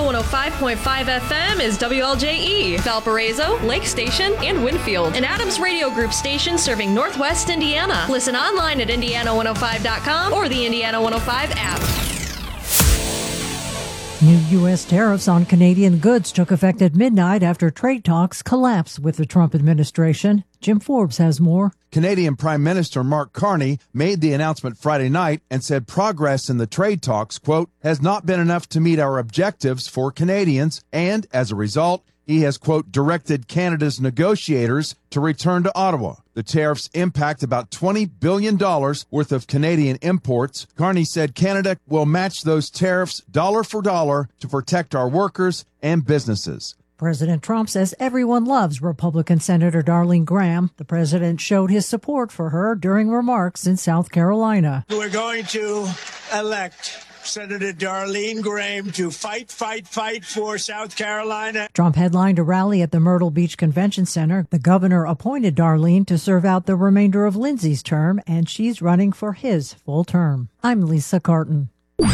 105.5 FM is WLJE, Valparaiso, Lake Station, and Winfield, an Adams Radio Group station serving Northwest Indiana. Listen online at Indiana105.com or the Indiana 105 app. New U.S. tariffs on Canadian goods took effect at midnight after trade talks collapsed with the Trump administration. Jim Forbes has more. Canadian Prime Minister Mark Carney made the announcement Friday night and said progress in the trade talks, quote, has not been enough to meet our objectives for Canadians, and as a result, he has, quote, directed Canada's negotiators to return to Ottawa. The tariffs impact about $20 billion worth of Canadian imports. Carney said Canada will match those tariffs dollar for dollar to protect our workers and businesses. President Trump says everyone loves Republican Senator Darlene Graham. The president showed his support for her during remarks in South Carolina. We're going to elect Senator Darlene Graham to fight for South Carolina. Trump headlined a rally at the Myrtle Beach Convention Center. The governor appointed Darlene to serve out the remainder of Lindsay's term, and she's running for his full term. I'm Lisa Carton.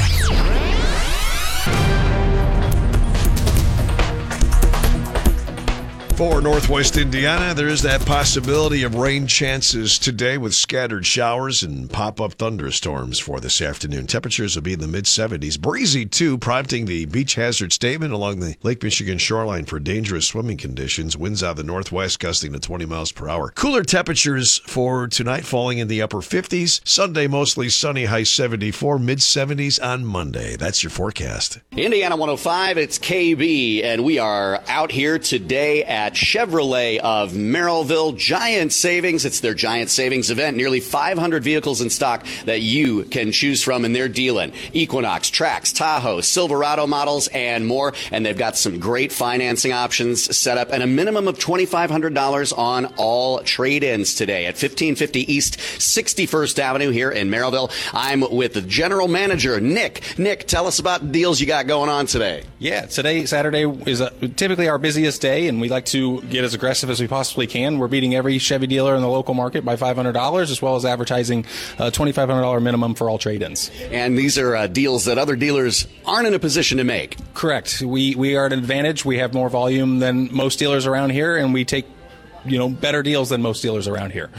For Northwest Indiana, there is that possibility of rain chances today with scattered showers and pop-up thunderstorms for this afternoon. Temperatures will be in the mid-70s. Breezy, too, prompting the beach hazard statement along the Lake Michigan shoreline for dangerous swimming conditions. Winds out of the northwest gusting to 20 miles per hour. Cooler temperatures for tonight falling in the upper 50s. Sunday, mostly sunny, high 74, mid-70s on Monday. That's your forecast. Indiana 105, it's KB, and we are out here today at Chevrolet of Merrillville. Giant savings. It's their giant savings event. Nearly 500 vehicles in stock that you can choose from, and they're dealing Equinox, Trax, Tahoe, Silverado models, and more. And they've got some great financing options set up and a minimum of $2,500 on all trade-ins today at 1550 East 61st Avenue here in Merrillville. I'm with the general manager, Nick. Nick, tell us about the deals you got going on today. Yeah, today, Saturday, is typically our busiest day, and we like to get as aggressive as we possibly can. We're beating every Chevy dealer in the local market by $500, as well as advertising a $2,500 minimum for all trade-ins. And these are deals that other dealers aren't in a position to make. Correct. We are at an advantage. We have more volume than most dealers around here, and we take better deals than most dealers around here.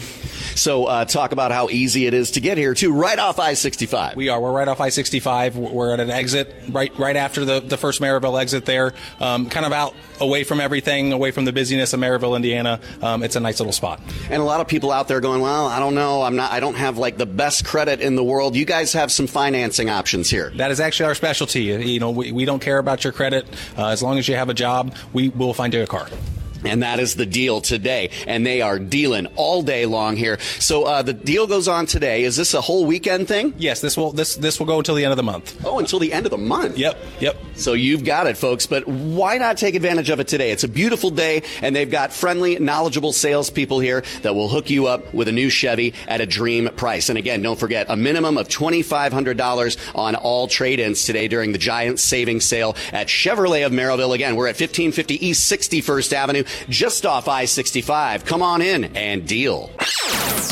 So talk about how easy it is to get here, too, right off I-65. We're right off I-65. We're at an exit right after the first Merrillville exit there, kind of out away from everything, away from the busyness of Merrillville, Indiana. It's a nice little spot. And a lot of people out there going, well, I don't know, I don't have like the best credit in the world. You guys have some financing options here. That is actually our specialty. We don't care about your credit. As long as you have a job, we will find you a car. And that is the deal today. And they are dealing all day long here. So the deal goes on today. Is this a whole weekend thing? Yes, this will go until the end of the month. Oh, until the end of the month? Yep. So you've got it, folks. But why not take advantage of it today? It's a beautiful day, and they've got friendly, knowledgeable salespeople here that will hook you up with a new Chevy at a dream price. And again, don't forget, a minimum of $2,500 on all trade-ins today during the giant savings sale at Chevrolet of Merrillville. Again, we're at 1550 East 61st Avenue, just off I-65. Come on in and deal.